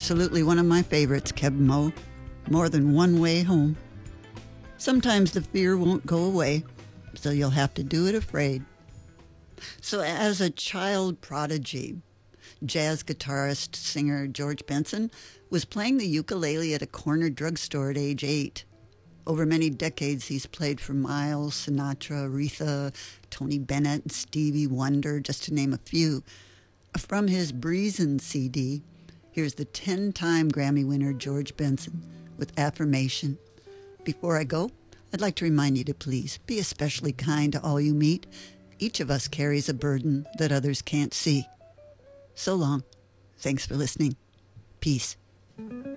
absolutely one of my favorites, Keb Mo. More Than One Way Home. Sometimes the fear won't go away, so you'll have to do it afraid. So as a child prodigy, jazz guitarist, singer George Benson was playing the ukulele at a corner drugstore at age 8. Over many decades, he's played for Miles, Sinatra, Aretha, Tony Bennett, and Stevie Wonder, just to name a few. From his Breezin' CD, here's the 10-time Grammy winner George Benson with Affirmation. Before I go, I'd like to remind you to please be especially kind to all you meet. Each of us carries a burden that others can't see. So long. Thanks for listening. Peace.